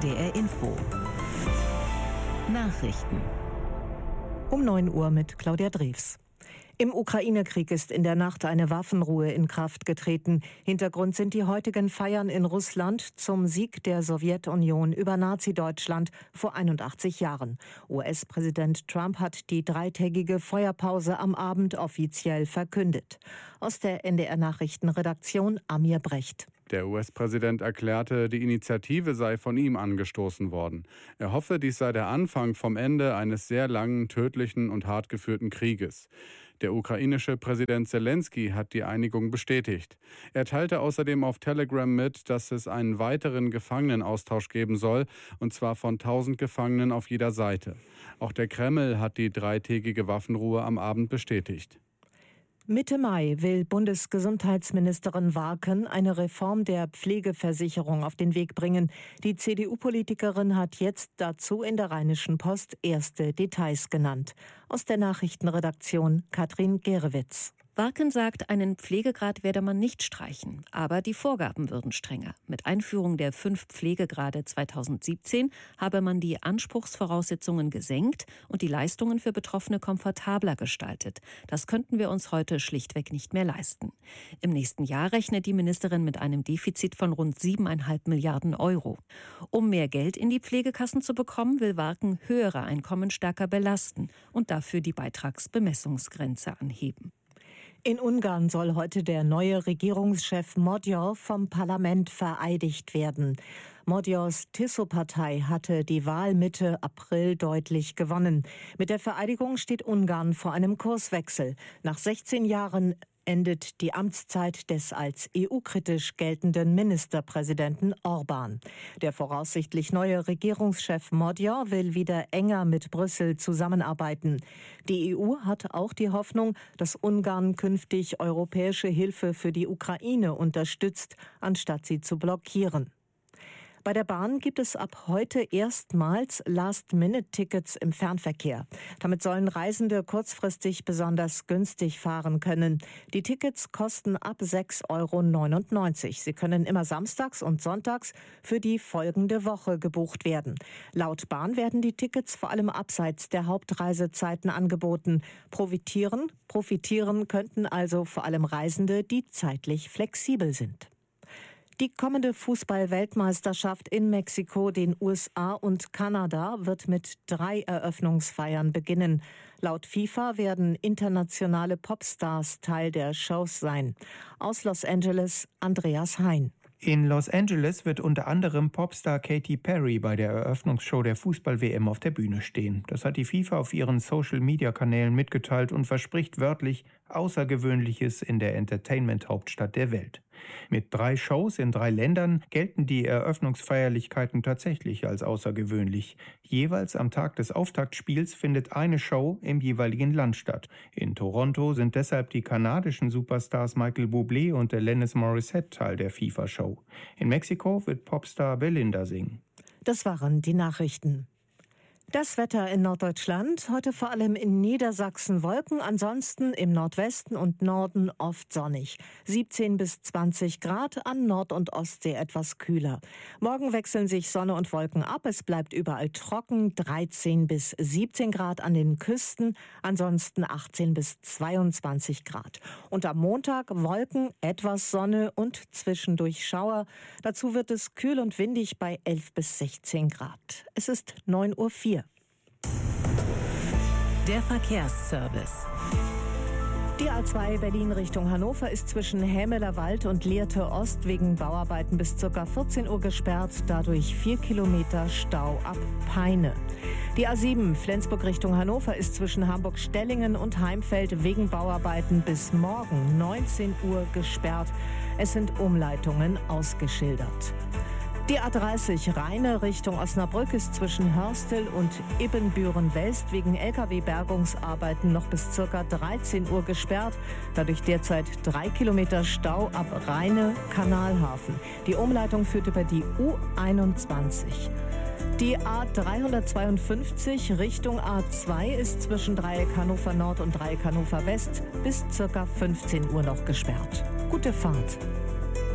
NDR Info. Nachrichten. Um 9 Uhr mit Claudia Drews. Im Ukraine-Krieg ist in der Nacht eine Waffenruhe in Kraft getreten. Hintergrund sind die heutigen Feiern in Russland zum Sieg der Sowjetunion über Nazi-Deutschland vor 81 Jahren. US-Präsident Trump hat die dreitägige Feuerpause am Abend offiziell verkündet. Aus der NDR-Nachrichtenredaktion Amir Brecht. Der US-Präsident erklärte, die Initiative sei von ihm angestoßen worden. Er hoffe, dies sei der Anfang vom Ende eines sehr langen, tödlichen und hart geführten Krieges. Der ukrainische Präsident Zelensky hat die Einigung bestätigt. Er teilte außerdem auf Telegram mit, dass es einen weiteren Gefangenenaustausch geben soll, und zwar von 1000 Gefangenen auf jeder Seite. Auch der Kreml hat die dreitägige Waffenruhe am Abend bestätigt. Mitte Mai will Bundesgesundheitsministerin Warken eine Reform der Pflegeversicherung auf den Weg bringen. Die CDU-Politikerin hat jetzt dazu in der Rheinischen Post erste Details genannt. Aus der Nachrichtenredaktion Katrin Gerewitz. Warken sagt, einen Pflegegrad werde man nicht streichen, aber die Vorgaben würden strenger. Mit Einführung der 5 Pflegegrade 2017 habe man die Anspruchsvoraussetzungen gesenkt und die Leistungen für Betroffene komfortabler gestaltet. Das könnten wir uns heute schlichtweg nicht mehr leisten. Im nächsten Jahr rechnet die Ministerin mit einem Defizit von rund 7,5 Milliarden Euro. Um mehr Geld in die Pflegekassen zu bekommen, will Warken höhere Einkommen stärker belasten und dafür die Beitragsbemessungsgrenze anheben. In Ungarn soll heute der neue Regierungschef Magyar vom Parlament vereidigt werden. Magyars Tisza-Partei hatte die Wahl Mitte April deutlich gewonnen. Mit der Vereidigung steht Ungarn vor einem Kurswechsel. Nach 16 Jahren endet die Amtszeit des als EU-kritisch geltenden Ministerpräsidenten Orbán. Der voraussichtlich neue Regierungschef Magyar will wieder enger mit Brüssel zusammenarbeiten. Die EU hat auch die Hoffnung, dass Ungarn künftig europäische Hilfe für die Ukraine unterstützt, anstatt sie zu blockieren. Bei der Bahn gibt es ab heute erstmals Last-Minute-Tickets im Fernverkehr. Damit sollen Reisende kurzfristig besonders günstig fahren können. Die Tickets kosten ab 6,99 €. Sie können immer samstags und sonntags für die folgende Woche gebucht werden. Laut Bahn werden die Tickets vor allem abseits der Hauptreisezeiten angeboten. Profitieren könnten also vor allem Reisende, die zeitlich flexibel sind. Die kommende Fußball-Weltmeisterschaft in Mexiko, den USA und Kanada wird mit 3 Eröffnungsfeiern beginnen. Laut FIFA werden internationale Popstars Teil der Shows sein. Aus Los Angeles Andreas Hein. In Los Angeles wird unter anderem Popstar Katy Perry bei der Eröffnungsshow der Fußball-WM auf der Bühne stehen. Das hat die FIFA auf ihren Social-Media-Kanälen mitgeteilt und verspricht wörtlich Außergewöhnliches in der Entertainment-Hauptstadt der Welt. Mit 3 Shows in 3 Ländern gelten die Eröffnungsfeierlichkeiten tatsächlich als außergewöhnlich. Jeweils am Tag des Auftaktspiels findet eine Show im jeweiligen Land statt. In Toronto sind deshalb die kanadischen Superstars Michael Bublé und Alanis Morissette Teil der FIFA-Show. In Mexiko wird Popstar Belinda singen. Das waren die Nachrichten. Das Wetter in Norddeutschland, heute vor allem in Niedersachsen Wolken, ansonsten im Nordwesten und Norden oft sonnig. 17 bis 20 Grad, an Nord- und Ostsee etwas kühler. Morgen wechseln sich Sonne und Wolken ab, es bleibt überall trocken, 13 bis 17 Grad an den Küsten, ansonsten 18 bis 22 Grad. Und am Montag Wolken, etwas Sonne und zwischendurch Schauer. Dazu wird es kühl und windig bei 11 bis 16 Grad. Es ist 9:04 Uhr. Der Verkehrsservice. Die A2 Berlin Richtung Hannover ist zwischen Hämeler Wald und Lehrte Ost wegen Bauarbeiten bis ca. 14 Uhr gesperrt, dadurch 4 Kilometer Stau ab Peine. Die A7 Flensburg Richtung Hannover ist zwischen Hamburg-Stellingen und Heimfeld wegen Bauarbeiten bis morgen 19 Uhr gesperrt. Es sind Umleitungen ausgeschildert. Die A30 Rheine Richtung Osnabrück ist zwischen Hörstel und Ibbenbüren-West wegen Lkw-Bergungsarbeiten noch bis ca. 13 Uhr gesperrt. Dadurch derzeit 3 Kilometer Stau ab Rheine-Kanalhafen. Die Umleitung führt über die U21. Die A352 Richtung A2 ist zwischen Dreieck Hannover Nord und Dreieck Hannover West bis ca. 15 Uhr noch gesperrt. Gute Fahrt!